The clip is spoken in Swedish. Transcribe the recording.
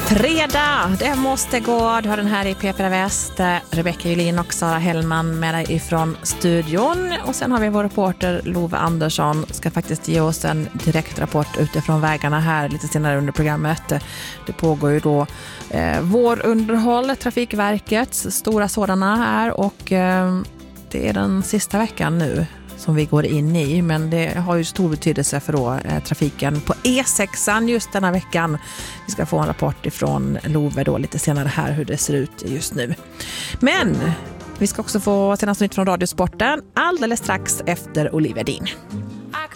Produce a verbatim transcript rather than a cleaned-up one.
Fredag, det måste gå. Du har den här i P fyra Väst. Rebecka Julin och Sara Hellman med dig ifrån studion. Och sen har vi vår reporter Love Andersson. Ska faktiskt ge oss en direktrapport utifrån vägarna här lite senare under programmet. Det pågår ju då eh, vårunderhåll, Trafikverkets stora sådana här. Och eh, det är den sista veckan nu som vi går in i, men det har ju stor betydelse för då, eh, trafiken på E sex just denna veckan. Vi ska få en rapport ifrån Love då lite senare här hur det ser ut just nu. Men vi ska också få senaste nytt från Radiosporten alldeles strax efter Olivia Dean.